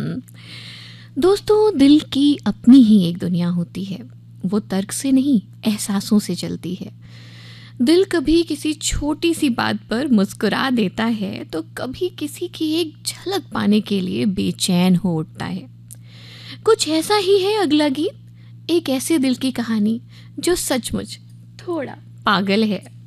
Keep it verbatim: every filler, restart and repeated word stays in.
दोस्तों, दिल की अपनी ही एक दुनिया होती है। वो तर्क से नहीं, एहसासों से चलती है। दिल कभी किसी छोटी सी बात पर मुस्कुरा देता है तो कभी किसी की एक झलक पाने के लिए बेचैन हो उठता है। कुछ ऐसा ही है अगला गीत, एक ऐसे दिल की कहानी जो सचमुच थोड़ा पागल है।